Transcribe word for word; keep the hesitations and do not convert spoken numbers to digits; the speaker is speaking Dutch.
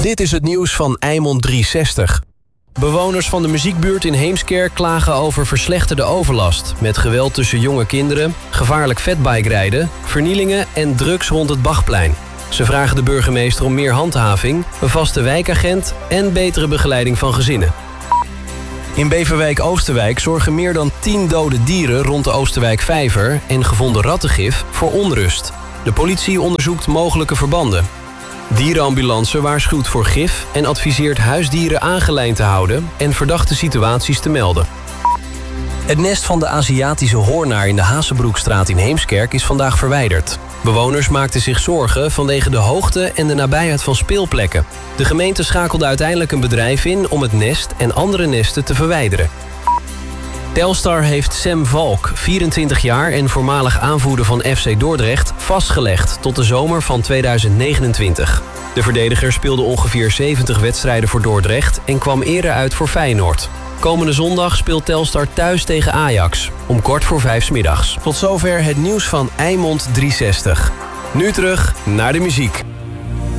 Dit is het nieuws van Eimond driehonderdzestig. Bewoners van de muziekbuurt in Heemskerk klagen over verslechterde overlast, met geweld tussen jonge kinderen, gevaarlijk fatbikerijden, vernielingen en drugs rond het Bachplein. Ze vragen de burgemeester om meer handhaving, een vaste wijkagent en betere begeleiding van gezinnen. In Beverwijk-Oosterwijk zorgen meer dan tien dode dieren rond de Oosterwijk-vijver en gevonden rattengif voor onrust. De politie onderzoekt mogelijke verbanden. Dierenambulance waarschuwt voor gif en adviseert huisdieren aangelijnd te houden en verdachte situaties te melden. Het nest van de Aziatische hoornaar in de Hazebroekstraat in Heemskerk is vandaag verwijderd. Bewoners maakten zich zorgen vanwege de hoogte en de nabijheid van speelplekken. De gemeente schakelde uiteindelijk een bedrijf in om het nest en andere nesten te verwijderen. Telstar heeft Sam Valk, vierentwintig jaar en voormalig aanvoerder van F C Dordrecht, vastgelegd tot de zomer van tweeduizend negenentwintig. De verdediger speelde ongeveer zeventig wedstrijden voor Dordrecht en kwam eerder uit voor Feyenoord. Komende zondag speelt Telstar thuis tegen Ajax, om kwart voor vijf 's middags. Tot zover het nieuws van Eimond driehonderdzestig. Nu terug naar de muziek.